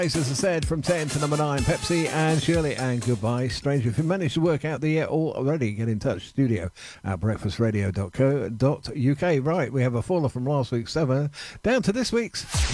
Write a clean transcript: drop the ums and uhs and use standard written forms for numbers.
As I said, from 10 to number 9, Pepsi and Shirley and Goodbye Stranger. If you managed to work out the year already, get in touch. Studio at breakfastradio.co.uk. Right, we have a faller from last week's 7 down to this week's